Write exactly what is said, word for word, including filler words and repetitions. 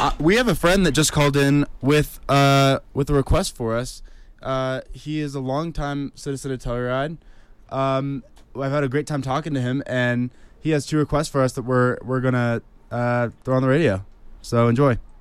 uh, we have a friend that just called in with uh with a request for us. Uh, he is a longtime citizen of Telluride. Um, I've had a great time talking to him, and he has two requests for us that we're we're gonna uh, throw on the radio. So enjoy.